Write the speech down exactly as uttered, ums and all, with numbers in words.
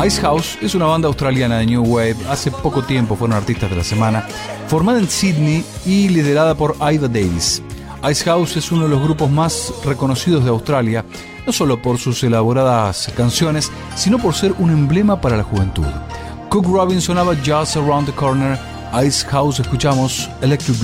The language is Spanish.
Icehouse es una banda australiana de New Wave. Hace poco tiempo fueron artistas de la semana, formada en Sydney y liderada por Ida Davis. Icehouse es uno de los grupos más reconocidos de Australia, no solo por sus elaboradas canciones, sino por ser un emblema para la juventud. Cook Robin sonaba Just Around the Corner. Icehouse escuchamos Electric Blue.